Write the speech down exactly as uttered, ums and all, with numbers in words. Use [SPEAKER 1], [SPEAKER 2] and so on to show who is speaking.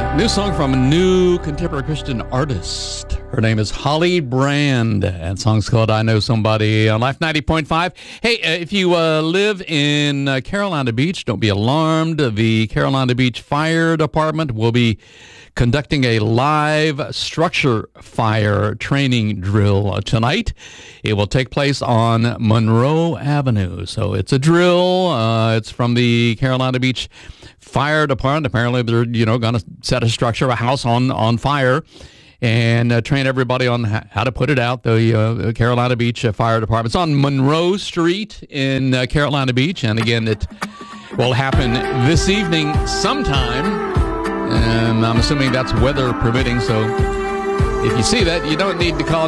[SPEAKER 1] New song from a new contemporary Christian artist. Her name is Holly Brand, and the song's called I Know Somebody on Life ninety point five. Hey, uh, if you uh, live in uh, Carolina Beach, don't be alarmed. The Carolina Beach Fire Department will be conducting a live structure fire training drill tonight. It will take place on Monroe Avenue. So it's a drill. Uh, it's from the Carolina Beach Fire Department. Apparently, they're you know going to set a structure, a house on on fire, and uh, train everybody on ha- how to put it out. The uh, Carolina Beach uh, Fire Department. It's on Monroe Street in uh, Carolina Beach, and again, it will happen this evening sometime. And I'm assuming that's weather permitting. So if you see that, you don't need to call